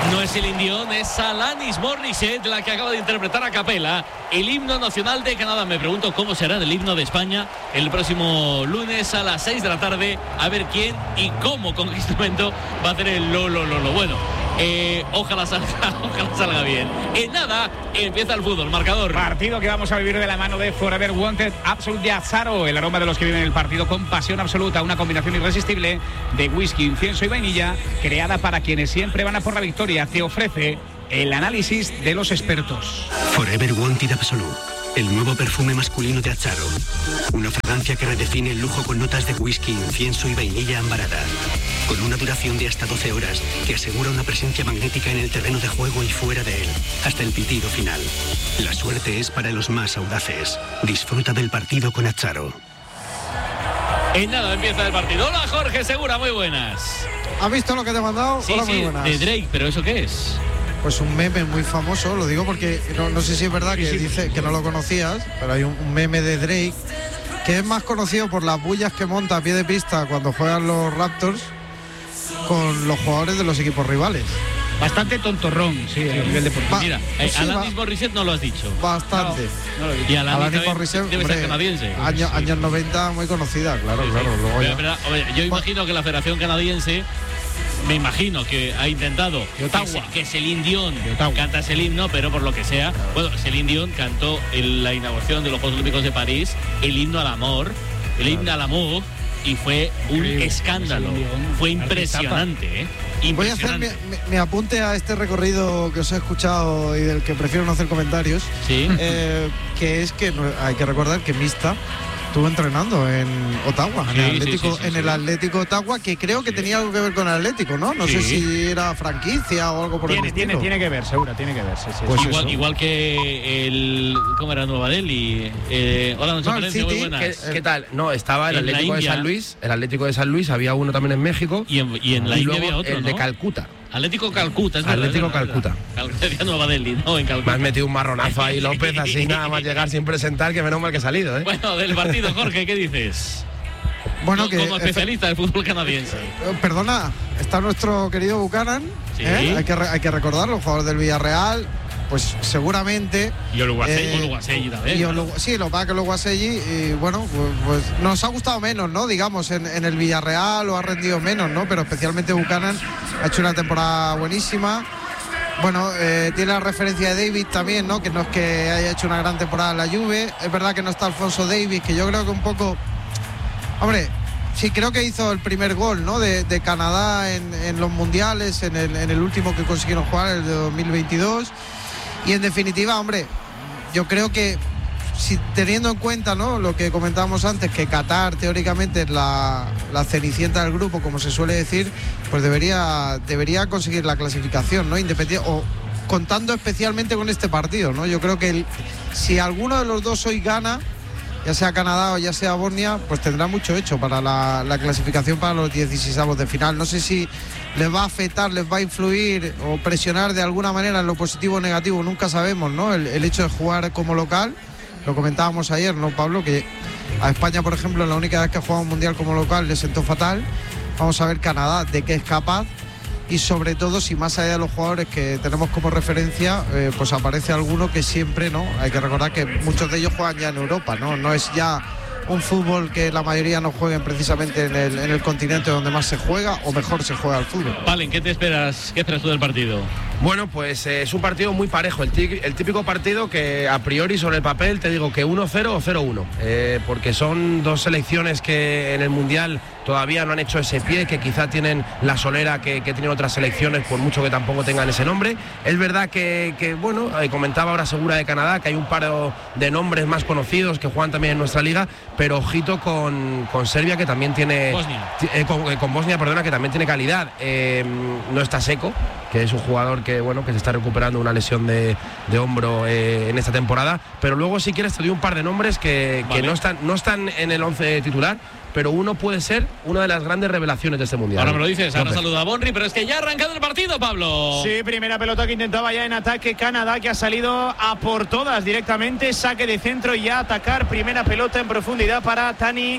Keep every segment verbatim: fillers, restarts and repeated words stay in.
No es Celine Dion, es Alanis Morissette la que acaba de interpretar a capela el himno nacional de Canadá. Me pregunto cómo será el himno de España el próximo lunes a las seis de la tarde. A ver quién y cómo, con qué instrumento va a hacer el lo, lo, lo, lo. Bueno, eh, ojalá salga, ojalá salga bien. En nada, empieza el fútbol, marcador. Partido que vamos a vivir de la mano de Forever Wanted Absolute de Azzaro. El aroma de los que viven el partido con pasión absoluta. Una combinación irresistible de whisky, incienso y vainilla, creada para quienes siempre van a por la victoria. Te ofrece el análisis de los expertos. Forever Wanted Absolute, el nuevo perfume masculino de Azzaro. Una fragancia que redefine el lujo con notas de whisky, incienso y vainilla ambarada. Con una duración de hasta doce horas que asegura una presencia magnética en el terreno de juego y fuera de él, hasta el pitido final. La suerte es para los más audaces. Disfruta del partido con Azzaro. En nada empieza el partido. Hola Jorge Segura, muy buenas. ¿Has visto lo que te he mandado? Sí, Hola, sí, muy buenas. de Drake, pero ¿eso qué es? Pues un meme muy famoso, lo digo porque no, no sé si es verdad que dice que no lo conocías, pero hay un, un meme de Drake que es más conocido por las bullas que monta a pie de pista cuando juegan los Raptors con los jugadores de los equipos rivales. Bastante tontorrón, sí, a nivel deportivo. Mira, eh, sí, Alanis Morissette no lo has dicho. Bastante. No, no lo he dicho. Y Alanis, Alanis Morissette debe hombre, ser canadiense. Año, sí. Años noventa, muy conocida, claro, sí, claro. Sí. Luego pero, ya... pero, hombre, yo imagino que la Federación Canadiense, me imagino que ha intentado Ottawa. que, que Celine Dion canta ese himno, pero por lo que sea, bueno, Celine Dion cantó en la inauguración de los Juegos Olímpicos de París el himno al amor, el himno claro. al amor, y fue un Increíble. escándalo, fue impresionante, ¿eh? Voy a hacer mi, mi, mi apunte a este recorrido que os he escuchado y del que prefiero no hacer comentarios. Sí. Eh, que es que hay que recordar que Mista estuvo entrenando en Ottawa, sí, en, el Atlético, sí, sí, sí, en el Atlético Ottawa, que creo que sí. tenía algo que ver con el Atlético, ¿no? No sí. sé si era franquicia o algo por tiene, el tiene, estilo. Tiene que ver, seguro, tiene que ver. Sí, sí, pues sí. Igual, igual que el... ¿Cómo era Nueva Delhi? Eh, hola, no, no, City, muy buenas. ¿Qué, ¿Qué tal? No, estaba el Atlético de San Luis, el Atlético de San Luis, había uno también en México. Y en, y en la y India luego había otro, el ¿no? de Calcuta. Atlético Calcuta, es Atlético verdad, Calcuta. Calcuta, Nueva Delhi, no, en Calcuta. Me has metido un marronazo ahí, López, así nada más llegar sin presentar, que menos mal que he salido, ¿eh? Bueno, del partido, Jorge, ¿qué dices? Bueno, que como especialista del fútbol canadiense. Perdona, está nuestro querido Buchanan, sí. ¿eh? hay, que re, hay que recordarlo, jugador del Villarreal, pues seguramente. Y Oluwaseyi eh, también. Y Olu, sí, lo que pasa que Oluwaseyi, y bueno, pues, pues nos ha gustado menos, ¿no? Digamos, en, en el Villarreal o ha rendido menos, ¿no? Pero especialmente Buchanan ha hecho una temporada buenísima. Bueno, eh, tiene la referencia de David también, ¿no? Que no es que haya hecho una gran temporada en la Juve. Es verdad que no está Alfonso Davies, que yo creo que un poco. Hombre, sí, creo que hizo el primer gol, ¿no? De, de Canadá en, en los mundiales, en el, en el último que consiguieron jugar, el de dos mil veintidós. Y en definitiva, hombre, yo creo que si teniendo en cuenta, ¿no? Lo que comentábamos antes, que Qatar teóricamente es la, la cenicienta del grupo, como se suele decir, pues debería, debería conseguir la clasificación, ¿no? Independiente, o contando especialmente con este partido, ¿no? Yo creo que el, si alguno de los dos hoy gana, ya sea Canadá o ya sea Bosnia, pues tendrá mucho hecho para la, la clasificación para los dieciseisavos de final. No sé si les va a afectar, les va a influir o presionar de alguna manera en lo positivo o negativo, nunca sabemos, ¿no? El, el hecho de jugar como local, lo comentábamos ayer, ¿no, Pablo? Que a España, por ejemplo, la única vez que ha jugado un mundial como local le sentó fatal. Vamos a ver Canadá de qué es capaz. Y sobre todo, si más allá de los jugadores que tenemos como referencia, eh, pues aparece alguno que siempre, ¿no? Hay que recordar que muchos de ellos juegan ya en Europa, ¿no? No es ya un fútbol que la mayoría no jueguen precisamente en el, en el continente donde más se juega o mejor se juega el fútbol. Valen, ¿qué te esperas? ¿Qué esperas tú del partido? Bueno, pues eh, es un partido muy parejo, el, tí- el típico partido que a priori sobre el papel te digo que uno cero o cero uno, eh, porque son dos selecciones que en el Mundial todavía no han hecho ese pie, que quizá tienen la solera que, que tienen otras selecciones, por mucho que tampoco tengan ese nombre. Es verdad que, que bueno, eh, comentaba ahora Segura de Canadá, que hay un par de nombres más conocidos que juegan también en nuestra liga, pero ojito con, con Serbia, que también tiene... Bosnia. Eh, con, eh, con Bosnia, perdona, que también tiene calidad. Eh, no está Seco, que es un jugador que, bueno, que se está recuperando una lesión de, de hombro eh, en esta temporada, pero luego si quieres te doy un par de nombres que, vale. que no están, no están en el once titular, pero uno puede ser una de las grandes revelaciones de este mundial. Ahora me lo dices, ahora saluda a Bonri, pero es que ya ha arrancado el partido, Pablo. Sí, primera pelota que intentaba ya en ataque Canadá, que ha salido a por todas directamente, saque de centro y ya atacar, primera pelota en profundidad para Tani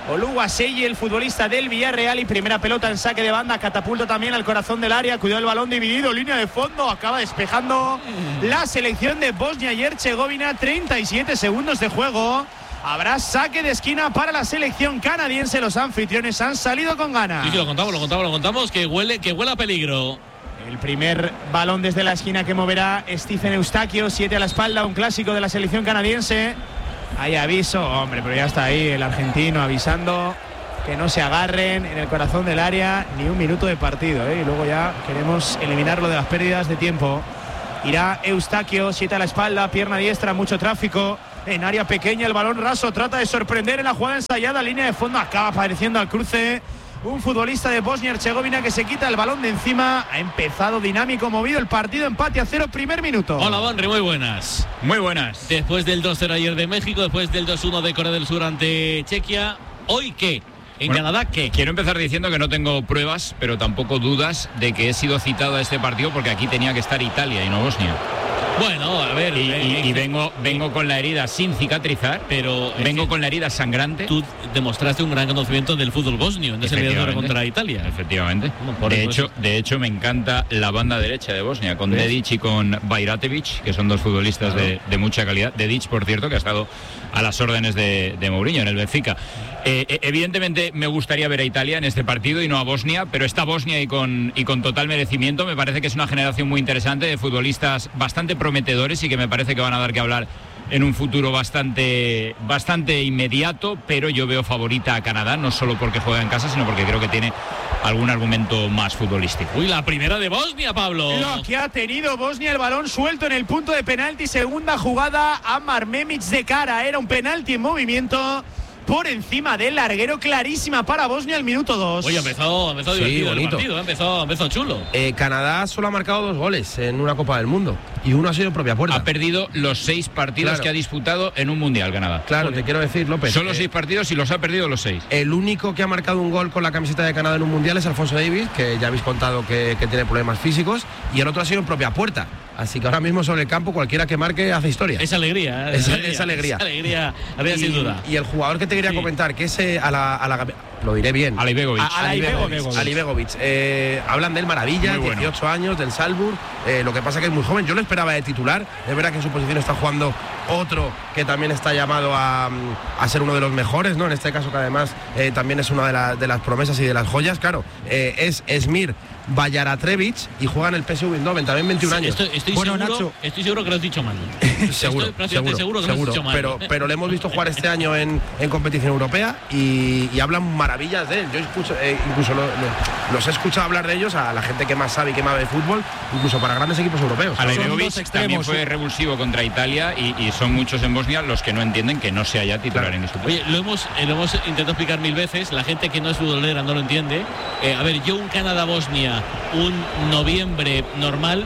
Oluwaseyi, el futbolista del Villarreal, y primera pelota en saque de banda, catapulta también al corazón del área, cuidado el balón dividido, línea de fondo, acaba despejando la selección de Bosnia y Herzegovina, treinta y siete segundos de juego. Habrá saque de esquina para la selección canadiense, los anfitriones han salido con ganas. Sí, sí, lo contamos, lo contamos, lo contamos, que huele, que huele a peligro. El primer balón desde la esquina que moverá Stephen Eustaquio, siete a la espalda, un clásico de la selección canadiense. Hay aviso, hombre, pero ya está ahí el argentino avisando que no se agarren en el corazón del área, ni un minuto de partido, ¿eh? Y luego ya queremos eliminarlo de las pérdidas de tiempo. Irá Eustaquio, siete a la espalda, pierna diestra, mucho tráfico. En área pequeña, el balón raso, trata de sorprender en la jugada ensayada, línea de fondo, acaba apareciendo al cruce. Un futbolista de Bosnia-Herzegovina que se quita el balón de encima. Ha empezado dinámico, movido el partido, empate a cero, primer minuto. Hola, Bonri, muy buenas. Muy buenas. Después del dos cero ayer de México, después del dos uno de Corea del Sur ante Chequia, ¿hoy qué? ¿En bueno, Canadá qué? Quiero empezar diciendo que no tengo pruebas, pero tampoco dudas de que he sido citado a este partido porque aquí tenía que estar Italia y no Bosnia. Bueno, a ver, y, eh, y, eh, y vengo vengo con la herida sin cicatrizar, pero vengo con la herida sangrante. Tú demostraste un gran conocimiento del fútbol bosnio en ese eliminatorio contra Italia. Efectivamente. Por de hecho, de hecho me encanta la banda derecha de Bosnia con ¿ves? Dedic y con Bajratevic, que son dos futbolistas claro. de, de mucha calidad. Dedic, por cierto, que ha estado a las órdenes de, de Mourinho en el Benfica. Eh, evidentemente me gustaría ver a Italia en este partido y no a Bosnia, pero está Bosnia y con, y con total merecimiento. Me parece que es una generación muy interesante de futbolistas bastante prometedores y que me parece que van a dar que hablar en un futuro bastante, bastante inmediato, pero yo veo favorita a Canadá, no solo porque juega en casa, sino porque creo que tiene algún argumento más futbolístico. Uy, la primera de Bosnia, Pablo. Lo que ha tenido Bosnia, el balón suelto en el punto de penalti, segunda jugada, Amar Memic de cara, era un penalti en movimiento por encima del larguero, clarísima para Bosnia el minuto dos. Oye, empezó, empezó sí, divertido bonito. El partido, empezó, empezó chulo. Eh, Canadá solo ha marcado dos goles en una Copa del Mundo y uno ha sido en propia puerta. Ha perdido los seis partidos claro. que ha disputado en un Mundial, Canadá. Claro, Joder. te quiero decir, López. Solo eh, seis partidos y los ha perdido los seis. El único que ha marcado un gol con la camiseta de Canadá en un Mundial es Alfonso Davies, que ya habéis contado que, que tiene problemas físicos, y el otro ha sido en propia puerta. Así que ahora mismo sobre el campo cualquiera que marque hace historia. Es alegría. Es, alegría, es alegría. Es alegría, alegría y, sin duda. Y el jugador que te quería sí. comentar, que es eh, a, la, a la... Lo diré bien. Alibegovic. Alibegovic. Alibegovic. Eh, hablan de él maravilla, bueno. dieciocho años, del Salzburg. Eh, lo que pasa que es muy joven. Yo lo esperaba de titular. Es verdad que en su posición está jugando otro que también está llamado a, a ser uno de los mejores, ¿no? En este caso que además eh, también es una de, la, de las promesas y de las joyas. Claro, eh, es Esmir Bajratevic y juega en el P S V Eindhoven, también veintiún años. Estoy, estoy, bueno, seguro, Nacho, estoy seguro que lo has dicho mal. seguro, estoy seguro, seguro que seguro, lo has dicho mal. Pero, pero le hemos visto jugar este año en, en competición europea y, y hablan maravillas de él. Yo escucho, eh, incluso lo, lo, los he escuchado hablar de ellos a la gente que más sabe y que más ve fútbol, incluso para grandes equipos europeos. Alibegovic también fue revulsivo contra Italia y, y son muchos en Bosnia los que no entienden que no sea ya titular claro. en este Oye, lo hemos, eh, lo hemos intentado explicar mil veces, la gente que no es futbolera no lo entiende. Eh, a ver, yo un Canadá-Bosnia, un noviembre normal,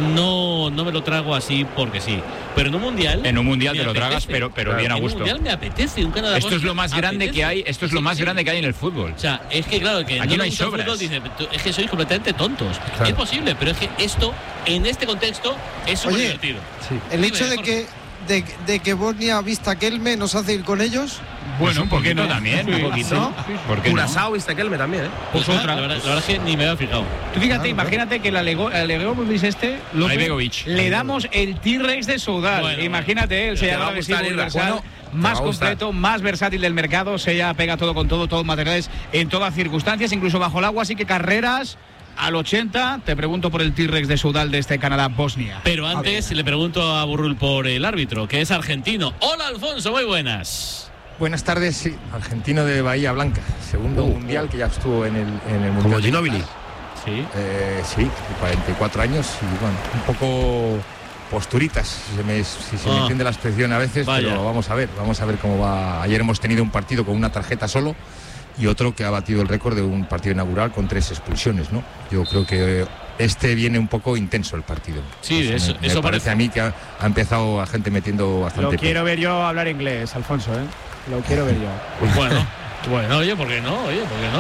no, no me lo trago así porque sí. Pero en un mundial. En un mundial te lo tragas, pero, pero claro. bien a gusto. En un mundial me apetece. Un Canadá esto es lo más grande apetece. que hay. Esto es lo más sí, grande sí. que hay en el fútbol. O sea, es que claro que aquí no, no hay sobras. Fútbol, dice, es que sois completamente tontos. Claro. Es posible, pero es que esto en este contexto es súper divertido. Sí. El hecho de que de, de que Bosnia vista Kelme nos hace ir con ellos. Bueno, un poquito no? también, sí, un poquito. ¿No? ¿Por qué Curazao no? Viste Kelme también, ¿eh? Pues, pues otra. La verdad, la verdad es que ni me había fijado. Tú fíjate, claro, imagínate claro. que el Alibegovic este Alibegovic. le damos el T-Rex de Soudal. Bueno, imagínate, él se llama universal, bueno, más completo, más versátil del mercado, se ya pega todo con todo, todos materiales en todas circunstancias, incluso bajo el agua, así que carreras. Al ochenta, te pregunto por el T-Rex de Soudal de este Canadá-Bosnia. Pero antes le pregunto a Burrul por el árbitro, que es argentino. Hola, Alfonso, muy buenas. Buenas tardes, sí, argentino de Bahía Blanca, segundo uh, mundial uh. que ya estuvo en el, en el mundial. Como Ginóbili. Sí. Eh, sí, cuarenta y cuatro años y bueno, un poco posturitas, si se me, si se ah. me entiende la expresión a veces, Vaya. pero vamos a ver, vamos a ver cómo va. Ayer hemos tenido un partido con una tarjeta solo y otro que ha batido el récord de un partido inaugural con tres expulsiones, ¿no? Yo creo que este viene un poco intenso el partido. Sí, pues eso, me, eso me parece parece a mí que ha, ha empezado a gente metiendo bastante. Lo quiero ver yo hablar inglés, Alfonso, ¿eh? Lo quiero ver yo. Bueno, bueno, oye, ¿por qué no? Oye, ¿por qué no?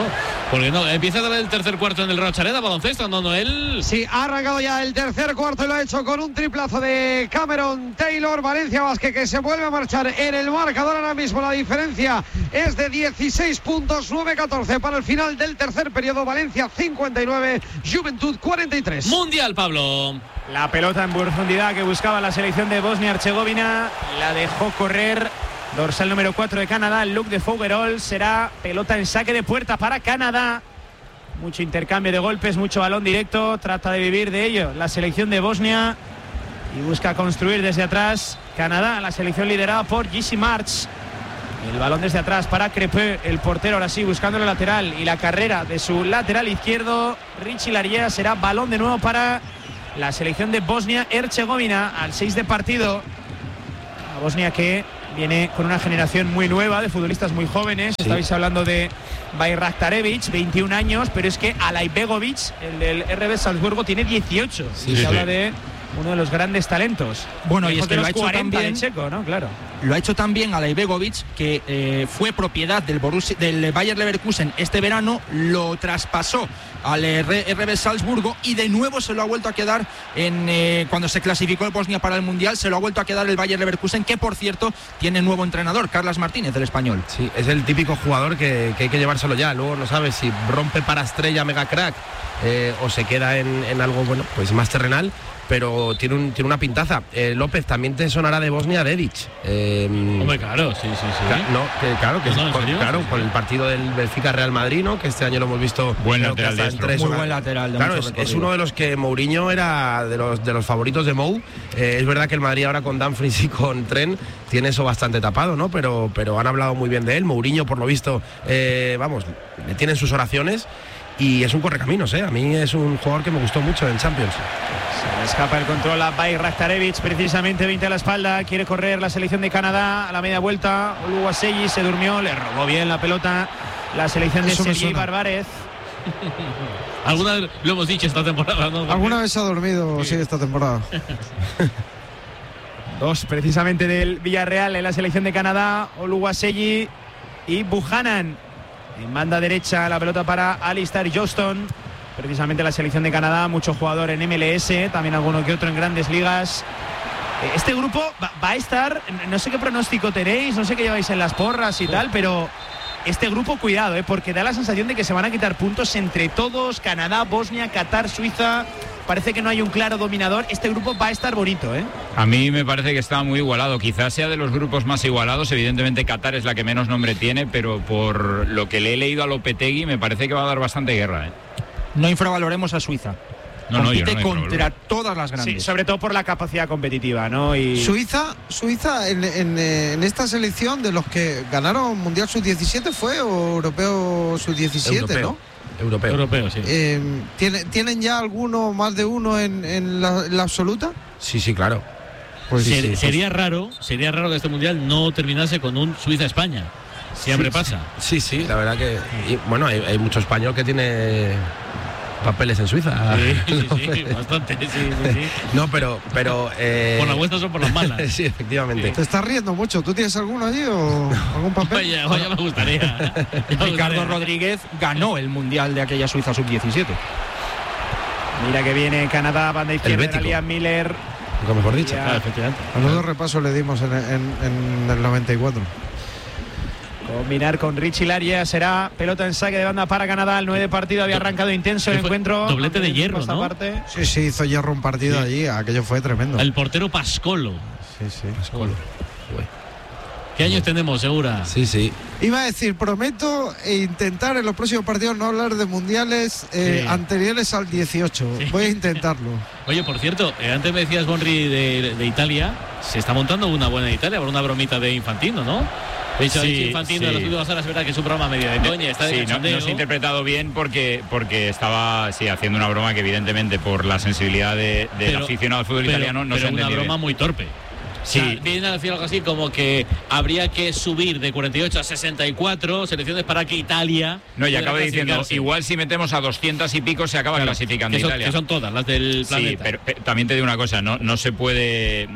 Porque no, empieza a ver el tercer cuarto en el Rochareda, baloncesto, ¿no, Noel? Sí, ha arrancado ya el tercer cuarto y lo ha hecho con un triplazo de Cameron Taylor. Valencia Basket que se vuelve a marchar en el marcador ahora mismo. La diferencia es de dieciséis puntos, nueve catorce para el final del tercer periodo. Valencia cincuenta y nueve, Juventud cuarenta y tres. Mundial, Pablo. La pelota en profundidad que buscaba la selección de Bosnia-Herzegovina, la dejó correr. Dorsal número cuatro de Canadá, Luke de Fougerol. Será pelota en saque de puerta para Canadá. Mucho intercambio de golpes, mucho balón directo. Trata de vivir de ello la selección de Bosnia y busca construir desde atrás Canadá, la selección liderada por J C March. El balón desde atrás para Crepeux, el portero ahora sí buscando el lateral y la carrera de su lateral izquierdo, Richie Lariea. Será balón de nuevo para la selección de Bosnia-Herzegovina al seis de partido. La Bosnia que viene con una generación muy nueva de futbolistas muy jóvenes. Sí. Estabais hablando de Bayraktarevic, veintiún años, pero es que Alaibegovic, el del R B Salzburgo, tiene dieciocho. Sí, y se sí. habla de uno de los grandes talentos. Bueno, y es que lo ha hecho también Checo, ¿no? Claro. Lo ha hecho también Alaibegovic, que eh, fue propiedad del Borussia, del Bayer Leverkusen este verano, lo traspasó al R B Salzburgo y de nuevo se lo ha vuelto a quedar en eh, cuando se clasificó el Bosnia para el Mundial, se lo ha vuelto a quedar el Bayer Leverkusen, que por cierto tiene nuevo entrenador, Carlas Martínez, del español. Sí, es el típico jugador que, que hay que llevárselo ya, luego no sabes si rompe para estrella mega crack eh, o se queda en, en algo bueno, pues más terrenal. Pero tiene, un, tiene una pintaza. Eh, López, también te sonará de Bosnia Dedic. Eh, Hombre, claro, sí, sí, sí. Ca no, que, claro, que no, es, con, claro, con el partido del Benfica Real Madrid, ¿no? Que este año lo hemos visto. Buen lateral de tres, Muy una, buen lateral. De claro, es, es uno de los que Mourinho era de los, de los favoritos de Mou. Eh, es verdad que el Madrid ahora con Dumfries y con Trent tiene eso bastante tapado, ¿no? Pero, pero han hablado muy bien de él. Mourinho, por lo visto, eh, vamos, le tienen sus oraciones. Y es un correcaminos, ¿eh? A mí es un jugador que me gustó mucho en Champions. Se le escapa el control a Bayraktarevic, precisamente veinte a la espalda. Quiere correr la selección de Canadá a la media vuelta. Oluwaseyi se durmió, le robó bien la pelota la selección de Sergi Barbarez. Alguna vez lo hemos dicho esta temporada, ¿no? Alguna vez se ha dormido, sí, esta temporada. Dos precisamente del Villarreal en la selección de Canadá, Oluwaseyi y Buchanan. En banda derecha la pelota para Alistair Johnston, precisamente la selección de Canadá, mucho jugador en M L S, también alguno que otro en grandes ligas. Este grupo va, va a estar, no sé qué pronóstico tenéis, no sé qué lleváis en las porras y tal, pero este grupo cuidado, ¿eh? Porque da la sensación de que se van a quitar puntos entre todos, Canadá, Bosnia, Qatar, Suiza. Parece que no hay un claro dominador. Este grupo va a estar bonito, ¿eh? A mí me parece que está muy igualado. Quizás sea de los grupos más igualados. Evidentemente Qatar es la que menos nombre tiene, pero por lo que le he leído a Lopetegui me parece que va a dar bastante guerra, ¿eh? No infravaloremos a Suiza. No, Compite no, yo no contra todas las grandes. Sí, sobre todo por la capacidad competitiva, ¿no? Y... Suiza, Suiza en, en, en esta selección de los que ganaron Mundial sub diecisiete fue o Europeo sub diecisiete, Europeo. ¿no? Europeo. Europeo, sí. Eh, ¿tiene, ¿Tienen ya alguno, más de uno en, en, la, en la absoluta? Sí, sí, claro. Pues sí, Ser, sí, sería pues... raro, sería raro que este mundial no terminase con un Suiza-España. Siempre sí, pasa. Sí, sí, la verdad que. Y, bueno, hay, hay mucho español que tiene papeles en Suiza. Sí, sí, sí, bastante, sí, sí, sí. No, pero... pero eh... por las buenas o por las malas. Sí, efectivamente. ¿Te estás riendo mucho? ¿Tú tienes alguno allí o algún papel? Vaya, vaya, me gustaría. Ya me Ricardo gustaría. Rodríguez ganó el Mundial de aquella Suiza sub diecisiete. Mira que viene Canadá, banda izquierda, Liam Miller. Nunca mejor dicho. Ah, efectivamente. A los dos repasos le dimos en, en, en el noventa y cuatro. Combinar con Richie Lariea, será pelota en saque de banda para Canadá. El nueve de partido había arrancado intenso el encuentro. Doblete de hierro, ¿no? Parte. Sí, sí, hizo hierro un partido sí. allí. Aquello fue tremendo. El portero Pascolo. Sí, sí. Pascolo. ¿Qué años tenemos, Segura? Sí, sí. Iba a decir, prometo intentar en los próximos partidos no hablar de mundiales eh, sí. anteriores al dieciocho. Sí. Voy a intentarlo. Oye, por cierto, eh, antes me decías, Bonri, de, de Italia. Se está montando una buena de Italia por una bromita de Infantino, ¿no? De hecho, sí, Infantino sí. en las últimas horas es verdad que es un programa medio de coña. Está sí, no, no se ha interpretado bien porque, porque estaba sí, haciendo una broma que evidentemente por la sensibilidad de, del pero, aficionado al fútbol pero, italiano no pero se ha una entendido broma bien. muy torpe. Sí. O sea, viene a decir algo así como que habría que subir de cuarenta y ocho a sesenta y cuatro selecciones para que Italia... No, y acaba diciendo, igual si metemos a doscientos y pico se acaba claro, clasificando que son, Italia. Que son todas las del planeta. Sí, pero, pero también te digo una cosa, no, no se puede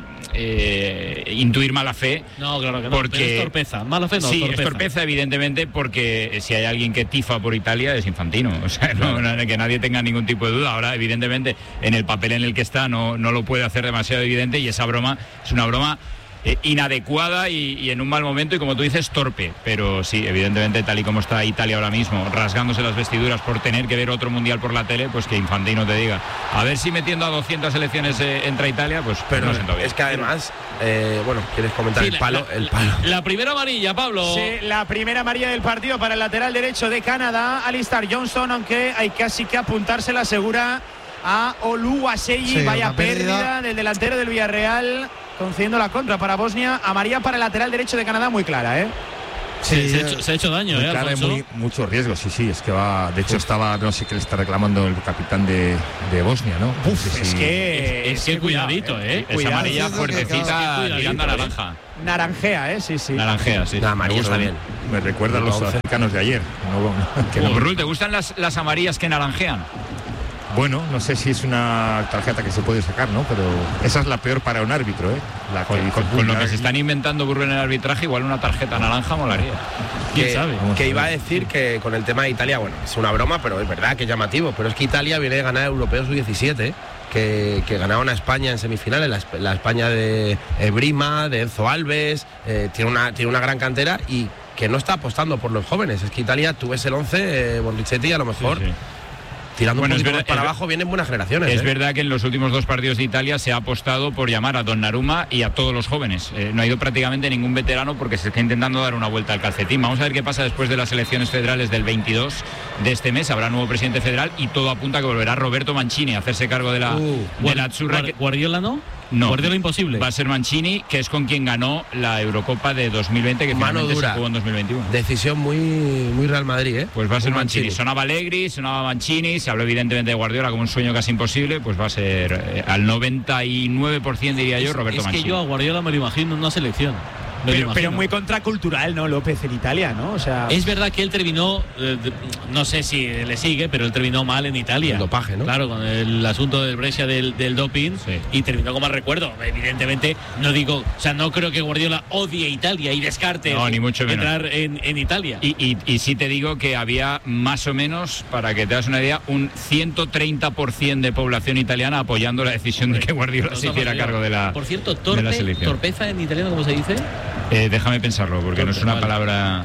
eh, intuir mala fe. No, claro que no, porque pero es torpeza. Mala fe no, sí, torpeza. es torpeza, evidentemente, porque si hay alguien que tifa por Italia es Infantino. O sea, no, no, que nadie tenga ningún tipo de duda. Ahora, evidentemente, en el papel en el que está no, no lo puede hacer demasiado evidente y esa broma es una broma Eh, inadecuada y, y en un mal momento y, como tú dices, torpe. Pero sí, evidentemente, tal y como está Italia ahora mismo, rasgándose las vestiduras por tener que ver otro mundial por la tele, pues que Infantino te diga, a ver si metiendo a doscientas selecciones eh, entra Italia, pues pero no siento bien. Es que además, eh, bueno, ¿quieres comentar sí, el palo? La, el palo. La, la primera amarilla, Pablo. Sí, la primera amarilla del partido para el lateral derecho de Canadá, Alistair Johnston, aunque hay casi que apuntarse la segura a Oluwaseyi. Sí, vaya pérdida. pérdida del delantero del Villarreal, concediendo la contra para Bosnia. Amarilla para el lateral derecho de Canadá, muy clara, ¿eh? Sí, se, ha hecho, se ha hecho daño, muy ¿eh? Clara, muy, mucho riesgo, sí, sí, es que va. De hecho, estaba, no sé qué le está reclamando el capitán de, de Bosnia, ¿no? Uf, no sé es si... que. Es, es que cuidadito, ¿eh? Esa amarilla fuertecita tirando a naranja. Naranjea, ¿eh? Sí, sí. Naranjea, sí. La amarilla está bien. Me recuerda a los sudafricanos de ayer. No, que no. Rul, ¿te gustan las, las amarillas que naranjean? Bueno, no sé si es una tarjeta que se puede sacar, ¿no? Pero esa es la peor para un árbitro, ¿eh? La que con, con, con lo que se están inventando Burro en el arbitraje, igual una tarjeta naranja molaría. ¿Quién que, sabe? Que iba a decir que con el tema de Italia, bueno, es una broma, pero es verdad que es llamativo. Pero es que Italia viene de ganar Europeo sub diecisiete, que, que ganaron a España en semifinales, la, la España de eh, Brima, de Enzo Alves, eh, tiene, una, tiene una gran cantera y que no está apostando por los jóvenes. Es que Italia, tú ves el once, eh, Borrichetti a lo mejor... Sí, sí. Tirando bueno, un poquito verdad, para abajo vienen buenas generaciones. Es ¿eh? verdad que en los últimos dos partidos de Italia se ha apostado por llamar a Donnarumma y a todos los jóvenes. Eh, no ha ido prácticamente ningún veterano porque se está intentando dar una vuelta al calcetín. Vamos a ver qué pasa después de las elecciones federales del veintidós de este mes. Habrá nuevo presidente federal y todo apunta a que volverá Roberto Mancini a hacerse cargo de la, uh, de la Azzurra. Guard, ¿Guardiola no? No, Guardiola imposible. Va a ser Mancini, que es con quien ganó la Eurocopa de dos mil veinte, que Mano finalmente dura. se jugó en dos mil veintiuno. Decisión muy, muy Real Madrid, ¿eh? Pues va a ser un Mancini. Mancini. Sonaba Allegri, sonaba Mancini, se habló evidentemente de Guardiola como un sueño casi imposible, pues va a ser eh, al noventa y nueve por ciento diría yo, es, Roberto es Mancini. Es que yo a Guardiola me lo imagino en una selección. Pero, pero muy contracultural, ¿no, López, en Italia, ¿no? O sea, es verdad que él terminó, eh, no sé si le sigue, pero él terminó mal en Italia. El dopaje, ¿no? Claro, con el asunto del Brescia del, del doping, sí. Y terminó con mal recuerdo. Evidentemente, no digo, o sea, no creo que Guardiola odie Italia y descarte no, ni mucho menos. entrar en, en Italia. Y, y, y sí te digo que había más o menos, para que te das una idea, un ciento treinta por ciento de población italiana apoyando la decisión Hombre, de que Guardiola no se hiciera cargo de la Por cierto, torpe, de la selección. Torpeza en italiano, ¿cómo se dice? Eh, déjame pensarlo, porque torpe, no es una vale. palabra.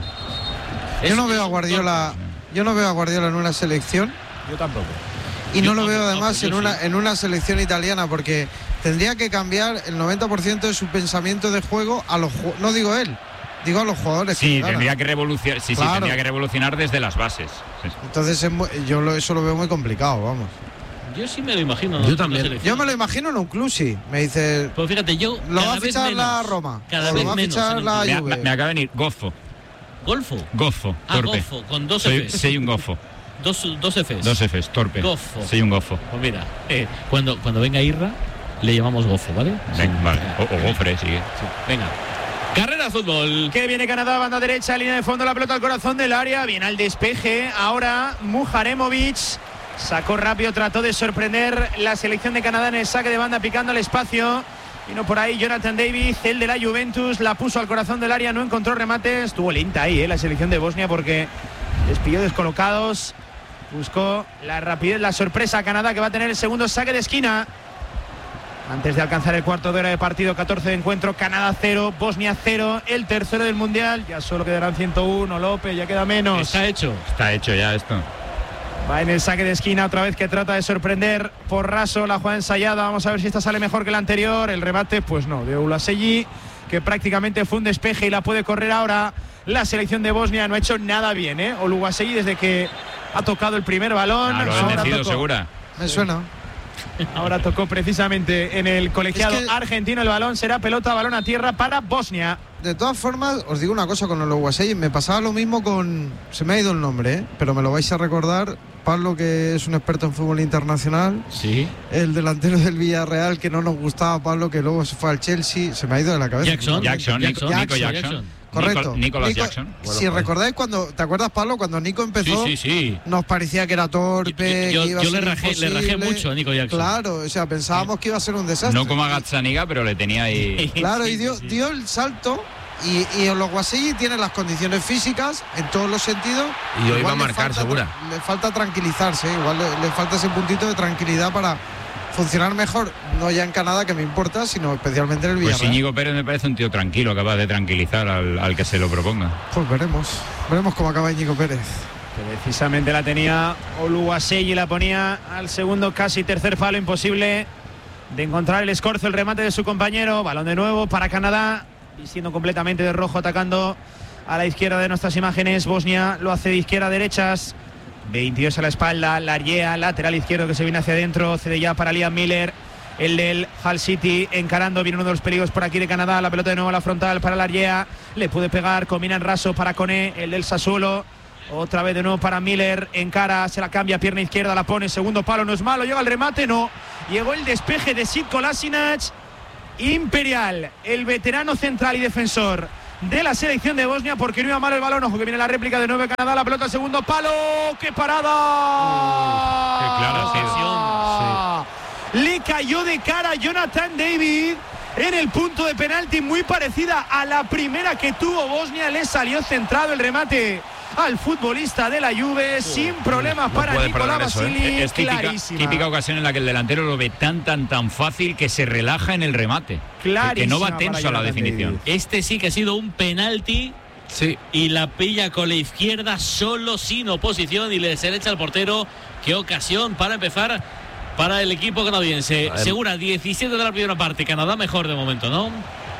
Yo no veo a Guardiola, yo no veo a Guardiola en una selección. Yo tampoco. Y yo no lo no, veo no, además no, en una sí. en una selección italiana, porque tendría que cambiar el noventa por ciento de su pensamiento de juego a los no digo él, digo a los jugadores. Sí, que tendría que revolucionar, sí, claro. sí, tendría que revolucionar desde las bases. Sí. Entonces es muy, yo lo, eso lo veo muy complicado, vamos. Yo sí me lo imagino. ¿no? Yo también. Yo me lo imagino en un club, sí. Me dice. Pues fíjate, yo. Lo va a fichar la Roma. Cada o vez lo va a menos. fichar la me, Juve. Me acaba de venir Goffo. ¿Golfo? Goffo. Ah, torpe. Goffo, con dos soy, Fs. Soy un Goffo. Dos, dos Fs. Dos Fs, torpe. Goffo. Soy un Goffo. Pues mira, eh, cuando, cuando venga Irra, le llamamos Goffo, ¿vale? Venga, sí. Vale. O, o Gofre, sigue. Sí. Venga. Carrera fútbol. Que viene Canadá, banda derecha, línea de fondo, la pelota al corazón del área, viene al despeje. Ahora Mujaremovic sacó rápido, trató de sorprender la selección de Canadá en el saque de banda, picando al espacio. Vino por ahí Jonathan David, el de la Juventus, la puso al corazón del área, no encontró remate. Estuvo lenta ahí, ¿eh? La selección de Bosnia, porque les pilló descolocados. Buscó la rapidez, la sorpresa a Canadá, que va a tener el segundo saque de esquina. Antes de alcanzar el cuarto de hora de partido, catorce de encuentro, Canadá cero, Bosnia cero, el tercero del Mundial. Ya solo quedarán ciento uno, López, ya queda menos. Está hecho. Está hecho ya esto. Va en el saque de esquina otra vez, que trata de sorprender por raso la jugada ensayada. Vamos a ver si esta sale mejor que la anterior. El remate, pues no, de Oluwaseyi, que prácticamente fue un despeje y la puede correr ahora la selección de Bosnia. No ha hecho nada bien, ¿eh? Oluwaseyi desde que ha tocado el primer balón. Ah, lo ha bendecido, segura. Me suena. Ahora tocó precisamente en el colegiado es que argentino el balón. Será pelota, balón a tierra para Bosnia. De todas formas, os digo una cosa con el Oluwaseyi. Me pasaba lo mismo con... Se me ha ido el nombre, ¿eh? Pero me lo vais a recordar Pablo, que es un experto en fútbol internacional. Sí. El delantero del Villarreal, que no nos gustaba, Pablo, que luego se fue al Chelsea. Se me ha ido de la cabeza. Jackson. Jackson, Jackson, Nico Jackson, Jackson. Jackson. Correcto. Nicolás Nico, Jackson. Si Bueno, recordáis cuando, ¿te acuerdas, Pablo? Cuando Nico empezó, Sí, sí, sí. nos parecía que era torpe. Yo, yo, que iba a yo ser le, rajé, le rajé imposible. mucho a Nico Jackson. Claro, o sea, pensábamos que iba a ser un desastre. No como a Gazzaniga, pero le tenía ahí. Claro, Sí, y dio, sí, sí. dio el salto. Y, y Oluwaseyi tiene las condiciones físicas en todos los sentidos. Y hoy Igual va a le marcar, falta segura. tra- Le falta tranquilizarse, igual le, le falta ese puntito de tranquilidad para funcionar mejor, no ya en Canadá, que me importa, sino especialmente en el Pues Villarreal. Íñigo Pérez me parece un tío tranquilo, capaz de tranquilizar al, al que se lo proponga. Pues veremos, veremos cómo acaba Íñigo Pérez. Que precisamente la tenía Oluwaseyi, la ponía al segundo, casi tercer palo, imposible de encontrar el escorzo, el remate de su compañero. Balón de nuevo para Canadá, vistiendo completamente de rojo, atacando a la izquierda de nuestras imágenes. Bosnia lo hace de izquierda a derechas. veintidós a la espalda, Larriea, lateral izquierdo, que se viene hacia adentro, cede ya para Liam Miller, el del Hull City, encarando, viene uno de los peligros por aquí de Canadá, la pelota de nuevo a la frontal para Larriea, le puede pegar, combina en raso para Koné, el del Sassuolo, otra vez de nuevo para Miller, encara, se la cambia, pierna izquierda, la pone, segundo palo, no es malo, llega el remate, no, llegó el despeje de Sid Kolasinac. Imperial, el veterano central y defensor de la selección de Bosnia, porque no iba mal el balón. Ojo que viene la réplica de nuevo Canadá, la pelota al segundo palo. ¡Qué parada! Uh, qué clara sí. Le cayó de cara a Jonathan David en el punto de penalti, muy parecida a la primera que tuvo Bosnia. Le salió centrado el remate al futbolista de la Juve, uh, sin problemas no para Nicolás Vasili. ¿eh? Es típica, clarísima. típica ocasión en la que el delantero lo ve tan tan tan fácil que se relaja en el remate, clarísima, que, que no va tenso a la definición. Este sí que ha sido un penalti. Sí. Y la pilla con la izquierda solo, sin oposición, y le se le echa al portero. Qué ocasión para empezar para el equipo canadiense. Segura, diecisiete de la primera parte. Canadá mejor de momento, ¿no?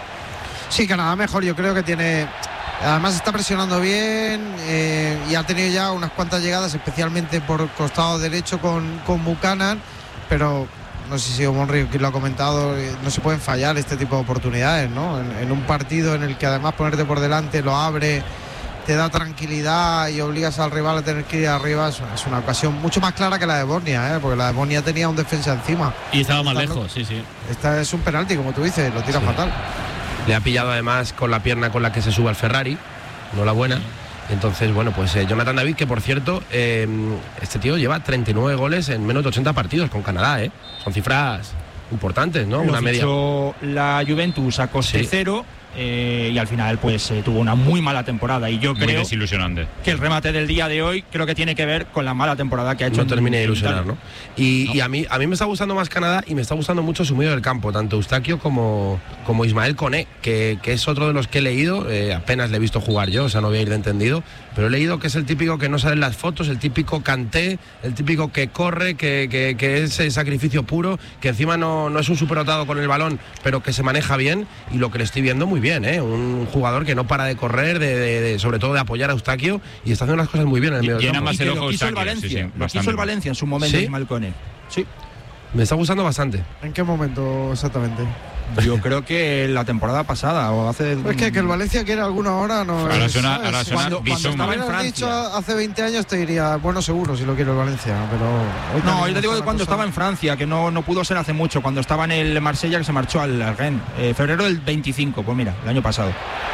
Sí, Canadá mejor, yo creo que tiene. Además está presionando bien eh, y ha tenido ya unas cuantas llegadas, especialmente por costado derecho con, con Buchanan, pero no sé si Monri lo ha comentado, eh, no se pueden fallar este tipo de oportunidades, ¿no? En, en un partido en el que además ponerte por delante lo abre, te da tranquilidad y obligas al rival a tener que ir arriba, es una, es una ocasión mucho más clara que la de Bosnia, ¿eh? Porque la de Bosnia tenía un defensa encima. Y estaba más Esta lejos, no, sí, sí. Esta es un penalti, como tú dices, lo tira Sí. fatal. Le ha pillado además con la pierna con la que se sube al Ferrari, no la buena. Entonces, bueno, pues eh, Jonathan David, que por cierto, eh, este tío lleva treinta y nueve goles en menos de ochenta partidos con Canadá, ¿eh? Son cifras importantes, ¿no? Lo Una media. fichó la Juventus a coste Sí. cero. Eh, y al final pues eh, tuvo una muy mala temporada y yo Muy creo desilusionante. que el remate del día de hoy creo que tiene que ver con la mala temporada que ha hecho. No termine de ilusionar, Italia. ¿no? Y, No. y a mí a mí me está gustando más Canadá y me está gustando mucho su medio del campo, tanto Eustaquio como, como Ismael Koné, que, que es otro de los que he leído, eh, apenas le he visto jugar yo, o sea, no voy a ir de entendido, pero he leído que es el típico que no sale en las fotos, el típico Kanté, el típico que corre, que, que, que es eh, sacrificio puro, que encima no, no es un superdotado con el balón, pero que se maneja bien, y lo que le estoy viendo muy bien, ¿eh? Un jugador que no para de correr, de, de, de, sobre todo de apoyar a Eustaquio, y está haciendo las cosas muy bien en el medio del Llena campo. más Y que el lo ojo quiso el Eustaquio, Valencia, sí, sí, lo quiso bastante el más. Valencia en su momento, ¿Sí? Ismael Koné. Sí. Me está gustando bastante. ¿En qué momento exactamente? Yo creo que la temporada pasada o hace. Es que, que el Valencia quiere alguna hora, no. Ahora es, suena- ¿sabes? ahora suena Cuando- cuando Bissouma. estaba en hubieras Francia. dicho hace veinte años te diría, bueno, seguro si lo quiere el Valencia, pero hoy No, también yo te digo está de la cuando cosa- estaba en Francia, que no, no pudo ser hace mucho, cuando estaba en el Marsella, que se marchó al al Rennes. Eh, febrero del veinticinco, pues mira, el año pasado.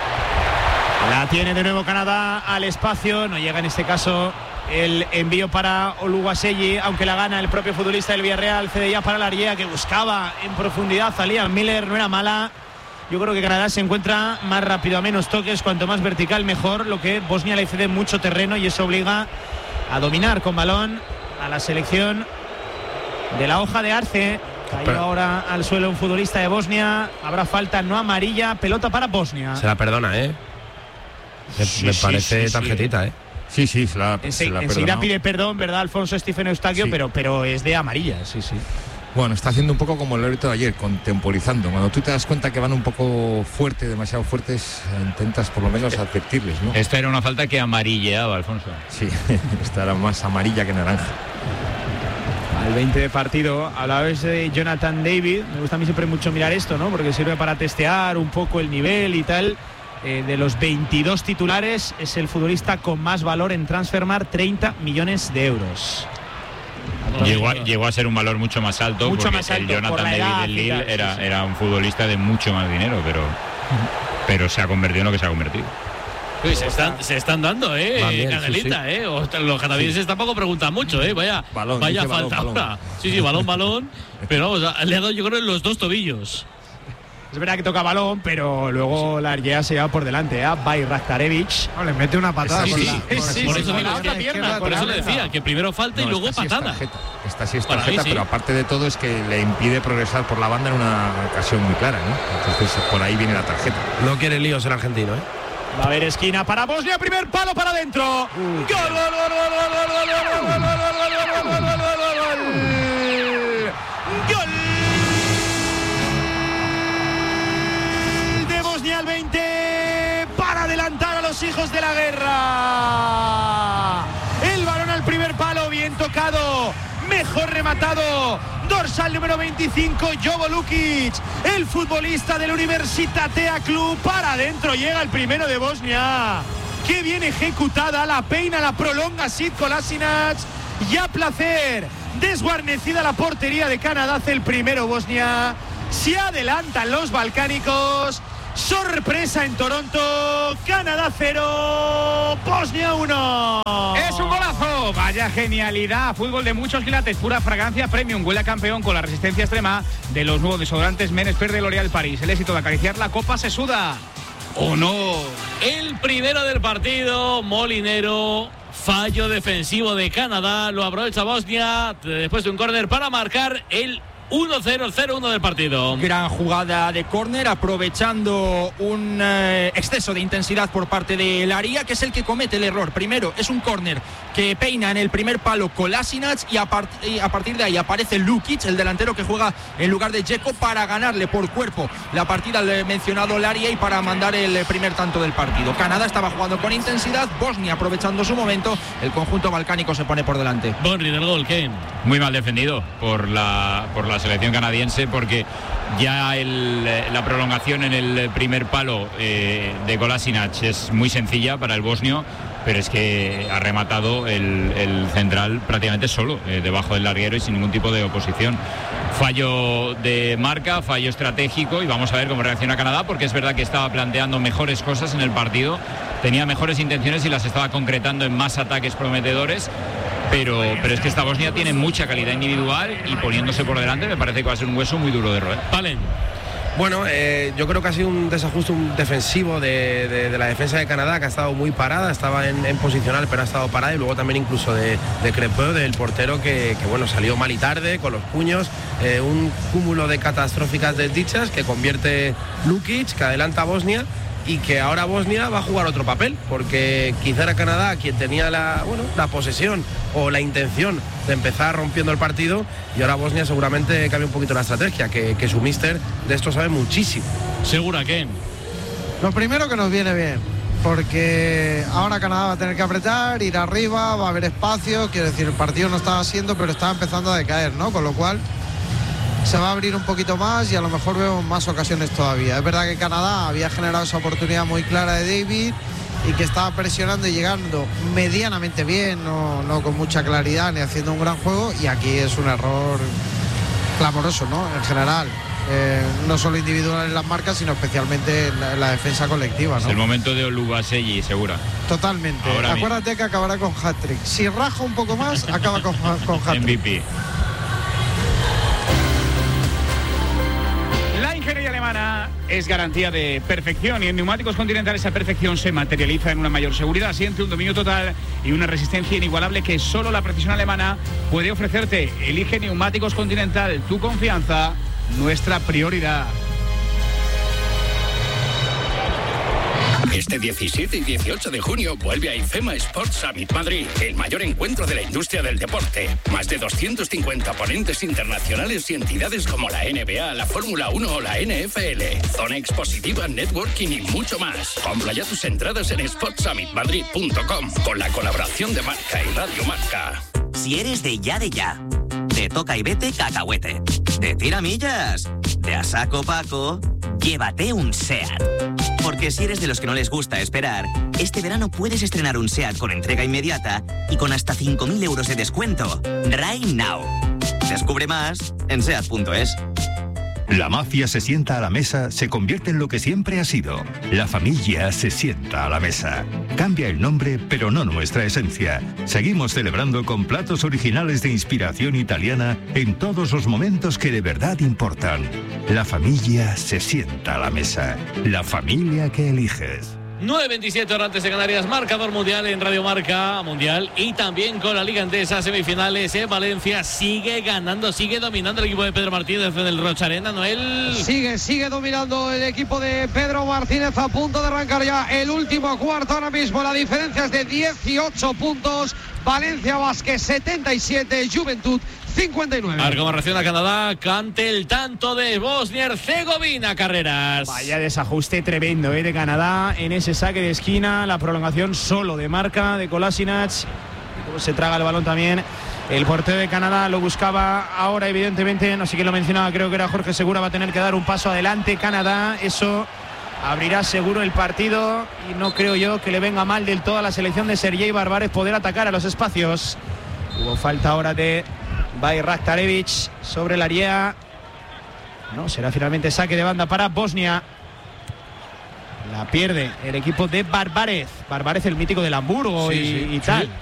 La tiene de nuevo Canadá al espacio, no llega en este caso el envío para Oluwaseyi, aunque la gana el propio futbolista del Villarreal, cede ya para Larriea, que buscaba en profundidad a Liam Miller, no era mala. Yo creo que Canadá se encuentra más rápido, a menos toques, cuanto más vertical mejor, lo que Bosnia le cede mucho terreno y eso obliga a dominar con balón a la selección de la hoja de Arce. Cayó Pero- ahora al suelo un futbolista de Bosnia, habrá falta no amarilla, pelota para Bosnia. Se la perdona, ¿eh? Me, Sí, me sí, parece sí, sí. tarjetita, ¿eh? Sí, sí, se la, Ense- se la enseguida perdonó. pide perdón, ¿verdad, Alfonso Stephen Eustaquio? Sí. Pero, pero es de amarilla, sí, sí. Bueno, está haciendo un poco como el árbitro de ayer, contemporizando. Cuando tú te das cuenta que van un poco fuertes, demasiado fuertes, intentas por lo menos advertirles, ¿no? Esta era una falta que amarilleaba, Alfonso. Sí, esta era más amarilla que naranja. Al veinte de partido, hablabas de Jonathan David. Me gusta a mí siempre mucho mirar esto, ¿no? Porque sirve para testear un poco el nivel y tal. Eh, de los veintidós titulares, es el futbolista con más valor en Transfermarkt, treinta millones de euros. Llegó a, llegó a ser un valor mucho más alto, mucho porque más alto, el Jonathan David edad, del Lille tal, era, sí, sí. era un futbolista de mucho más dinero, pero, pero se ha convertido en lo que se ha convertido. Pues se, están, se están dando, ¿eh? Bien, Canelita, sí, sí. ¿eh? O, los canadienses sí. tampoco preguntan mucho, ¿eh? Vaya, balón, vaya falta balón, ahora. balón. Sí, sí, balón, balón. Pero vamos, le ha dado yo creo en los dos tobillos. Es verdad que toca balón, pero luego la Argea se lleva por delante, ¿eh? Bay Raktarevich. No, le mete una patada. Sí, con sí, la- sí, con sí, la- por eso con digo, la es que- otra pierna, Por con eso la le otra. decía que primero falta y No, luego esta sí es patada. tarjeta. Esta sí es Para mí, tarjeta, sí. pero aparte de todo es que le impide progresar por la banda en una ocasión muy clara, ¿no? Entonces por ahí viene la tarjeta. No quiere líos el argentino, ¿eh? Va a haber esquina para Bosnia, primer palo para adentro. Gol, gol, gol, gol, gol, gol, gol, gol, gol, gol, gol, gol, gol, gol, gol. Gol de Bosnia al veinte para adelantar a los hijos de la guerra. El balón al primer palo, bien tocado, mejor rematado. Dorsal número veinticinco, Jovo Lukic, el futbolista del Universitatea Club, para adentro, llega el primero de Bosnia. Qué bien ejecutada, la peina, la prolonga Sid Kolasinac, y a placer, desguarnecida la portería de Canadá, hace el primero Bosnia. Se adelantan los balcánicos, sorpresa en Toronto, Canadá cero, Bosnia uno. Es un golazo, vaya genialidad, fútbol de muchos quilates, pura fragancia premium, huele a campeón con la resistencia extrema de los nuevos desodorantes Men Expert de L'Oréal Paris. El éxito de acariciar la copa se suda, ¿o no? El primero del partido, Molinero, fallo defensivo de Canadá, lo aprovecha Bosnia después de un córner para marcar el uno cero, cero uno del partido. Gran jugada de córner, aprovechando un eh, exceso de intensidad por parte de Laria, que es el que comete el error. Primero es un córner que peina en el primer palo Kolasinac y a, part y a partir de ahí aparece Lukic, el delantero que juega en lugar de Dzeko, para ganarle por cuerpo la partida al mencionado Laria y para mandar el primer tanto del partido. Canadá estaba jugando con intensidad, Bosnia aprovechando su momento, el conjunto balcánico se pone por delante. Bonri del gol, ¿qué? Muy mal defendido por la, por la selección canadiense, porque ya el, la prolongación en el primer palo eh, de Kolasinac es muy sencilla para el bosnio, pero es que ha rematado el, el central prácticamente solo, eh, debajo del larguero y sin ningún tipo de oposición. Fallo de marca, fallo estratégico, y vamos a ver cómo reacciona Canadá, porque es verdad que estaba planteando mejores cosas en el partido, tenía mejores intenciones y las estaba concretando en más ataques prometedores. Pero, pero es que esta Bosnia tiene mucha calidad individual y poniéndose por delante me parece que va a ser un hueso muy duro de roer. Valen. Bueno, eh, yo creo que ha sido un desajuste un defensivo de, de, de la defensa de Canadá, que ha estado muy parada, estaba en, en posicional pero ha estado parada, y luego también incluso de, de Crepeu, del portero, que, que bueno, salió mal y tarde con los puños, eh, un cúmulo de catastróficas desdichas que convierte Lukic, que adelanta a Bosnia, y que ahora Bosnia va a jugar otro papel, porque quizá era Canadá quien tenía la, bueno, la posesión o la intención de empezar rompiendo el partido, y ahora Bosnia seguramente cambia un poquito la estrategia, que, que su míster de esto sabe muchísimo. ¿Segura qué? Lo primero que nos viene bien, porque ahora Canadá va a tener que apretar, ir arriba, va a haber espacio, quiero decir, el partido no estaba siendo, pero estaba empezando a decaer, ¿no? Con lo cual se va a abrir un poquito más y a lo mejor vemos más ocasiones todavía. Es verdad que Canadá había generado esa oportunidad muy clara de David y que estaba presionando y llegando medianamente bien, no, no con mucha claridad ni haciendo un gran juego, y aquí es un error clamoroso, ¿no? En general, eh, no solo individual en las marcas, sino especialmente en la, en la defensa colectiva, Es ¿no? el momento de Oluwaseyi, segura. Totalmente. Ahora Acuérdate mismo que acabará con hat-trick. Si raja un poco más, acaba con, con hat-trick. M V P. La ingeniería alemana es garantía de perfección, y en Neumáticos Continental esa perfección se materializa en una mayor seguridad, siente un dominio total y una resistencia inigualable que solo la precisión alemana puede ofrecerte. Elige Neumáticos Continental, tu confianza, nuestra prioridad. Este diecisiete y dieciocho de junio vuelve a IFEMA Sports Summit Madrid, el mayor encuentro de la industria del deporte. Más de doscientos cincuenta ponentes internacionales y entidades como la N B A, la Fórmula uno o la N F L. Zona expositiva, networking y mucho más. Compra ya tus entradas en sports summit madrid punto com con la colaboración de Marca y Radio Marca. Si eres de ya de ya, de toca y vete cacahuete, de tiramillas, de a saco Paco, llévate un SEAT. Porque si eres de los que no les gusta esperar, este verano puedes estrenar un SEAT con entrega inmediata y con hasta cinco mil euros de descuento. Right now. Descubre más en seat punto es. La mafia se sienta a la mesa, se convierte en lo que siempre ha sido. La familia se sienta a la mesa. Cambia el nombre, pero no nuestra esencia. Seguimos celebrando con platos originales de inspiración italiana en todos los momentos que de verdad importan. La familia se sienta a la mesa. La familia que eliges. nueve veintisiete horas antes de Canarias, marcador mundial en Radio Marca Mundial y también con la Liga Endesa, semifinales en Valencia. Sigue ganando, sigue dominando el equipo de Pedro Martínez en el Rocha Arena, Noel. Sigue, sigue dominando el equipo de Pedro Martínez, a punto de arrancar ya el último cuarto. Ahora mismo la diferencia es de dieciocho puntos. Valencia Basket setenta y siete, Juventud cincuenta y nueve. A ver cómo reacciona Canadá ante el tanto de Bosnia-Herzegovina, Carreras. Vaya desajuste tremendo ¿eh? de Canadá en ese saque de esquina, la prolongación solo de marca de Kolasinac. Se traga el balón también. El portero de Canadá lo buscaba ahora, evidentemente, no sé quién lo mencionaba, creo que era Jorge Segura, va a tener que dar un paso adelante Canadá. Eso abrirá seguro el partido y no creo yo que le venga mal del todo a la selección de Sergei Barbares poder atacar a los espacios. Hubo falta ahora de Bayraktarevic sobre la área. No, será finalmente saque de banda para Bosnia. La pierde el equipo de Barbarez. Barbarez, el mítico del Hamburgo sí, y, sí, y tal.